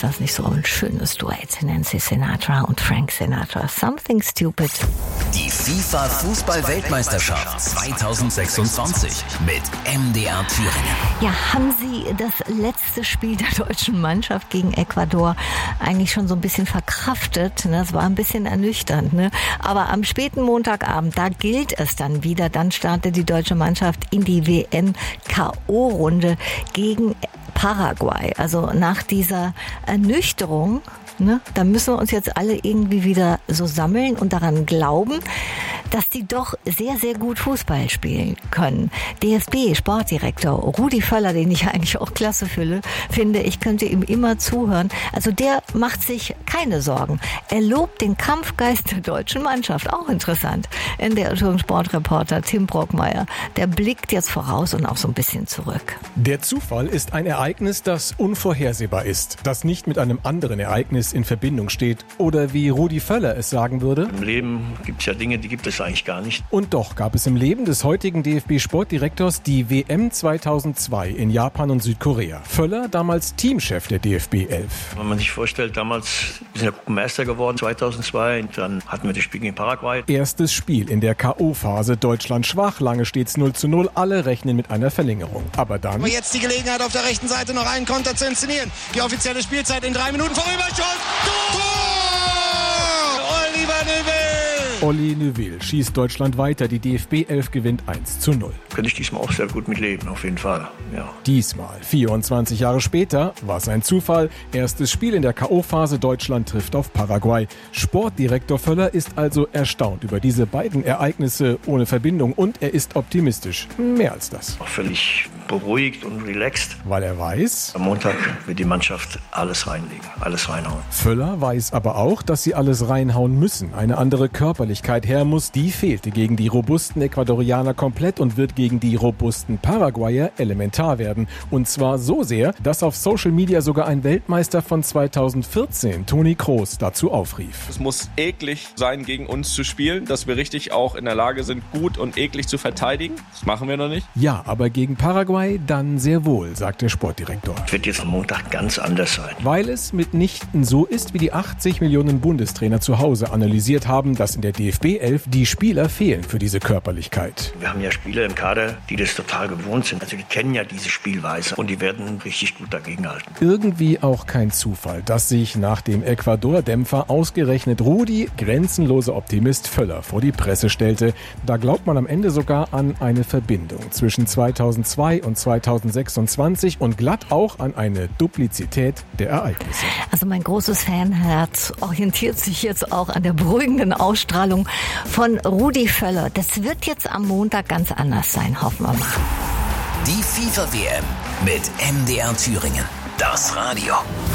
das nicht so ein schönes Duett? Nancy Sinatra und Frank Sinatra. Something Stupid. Die FIFA-Fußball-Weltmeisterschaft 2026 mit MDR Thüringen. Ja, haben Sie das letzte Spiel der deutschen Mannschaft gegen Ecuador eigentlich schon so ein bisschen verkraftet? Es war ein bisschen ernüchternd, ne? Aber am späten Montagabend, da gilt es dann wieder. Dann startet die deutsche Mannschaft in die WM-K.O.-Runde gegen Paraguay. Also nach dieser Ernüchterung, ne, da müssen wir uns jetzt alle irgendwie wieder so sammeln und daran glauben, dass die doch sehr, sehr gut Fußball spielen können. DFB-Sportdirektor Rudi Völler, den ich eigentlich auch klasse finde, ich könnte ihm immer zuhören. Also der macht sich keine Sorgen. Er lobt den Kampfgeist der deutschen Mannschaft. Auch interessant. NDR-Sportreporter Tim Brockmeier, der blickt jetzt voraus und auch so ein bisschen zurück. Der Zufall ist ein Ereignis, das unvorhersehbar ist, das nicht mit einem anderen Ereignis in Verbindung steht. Oder wie Rudi Völler es sagen würde: Im Leben gibt es ja Dinge, die gibt es eigentlich gar nicht. Und doch gab es im Leben des heutigen DFB-Sportdirektors die WM 2002 in Japan und Südkorea. Völler, damals Teamchef der DFB 11. Wenn man sich vorstellt, damals sind wir Gruppenmeister geworden 2002 und dann hatten wir das Spiel gegen Paraguay. Erstes Spiel in der K.O.-Phase, Deutschland schwach, lange steht's 0:0, alle rechnen mit einer Verlängerung. Aber dann... Aber jetzt die Gelegenheit auf der rechten Seite noch einen Konter zu inszenieren. Die offizielle Spielzeit in 3 Minuten vorüber. Tor! Oliver Neuville! Olli Neuville schießt Deutschland weiter. Die DFB 11 gewinnt 1:0. Könnte ich diesmal auch sehr gut mitleben, auf jeden Fall. Ja. Diesmal, 24 Jahre später, war es ein Zufall. Erstes Spiel in der K.O.-Phase, Deutschland trifft auf Paraguay. Sportdirektor Völler ist also erstaunt über diese beiden Ereignisse ohne Verbindung und er ist optimistisch. Mehr als das. Auch völlig beruhigt und relaxed. Weil er weiß, am Montag wird die Mannschaft alles reinlegen, alles reinhauen. Völler weiß aber auch, dass sie alles reinhauen müssen. Eine andere Körperlichkeit her muss, die fehlte gegen die robusten Ecuadorianer komplett und wird gegen die robusten Paraguayer elementar werden. Und zwar so sehr, dass auf Social Media sogar ein Weltmeister von 2014, Toni Kroos, dazu aufrief. Es muss eklig sein, gegen uns zu spielen, dass wir richtig auch in der Lage sind, gut und eklig zu verteidigen. Das machen wir noch nicht. Ja, aber gegen Paraguay dann sehr wohl, sagt der Sportdirektor. Es wird jetzt am Montag ganz anders sein. Weil es mitnichten so ist, wie die 80 Millionen Bundestrainer zu Hause analysiert haben, dass in der DFB 11 die Spieler fehlen für diese Körperlichkeit. Wir haben ja Spieler im Kader, die das total gewohnt sind. Also die kennen ja diese Spielweise und die werden richtig gut dagegenhalten. Irgendwie auch kein Zufall, dass sich nach dem Ecuador-Dämpfer ausgerechnet Rudi, grenzenloser Optimist Völler, vor die Presse stellte. Da glaubt man am Ende sogar an eine Verbindung zwischen 2002 und 2026 und glatt auch an eine Duplizität der Ereignisse. Also mein großes Fanherz orientiert sich jetzt auch an der beruhigenden Ausstrahlung von Rudi Völler. Das wird jetzt am Montag ganz anders sein, hoffen wir mal. Die FIFA-WM mit MDR Thüringen. Das Radio.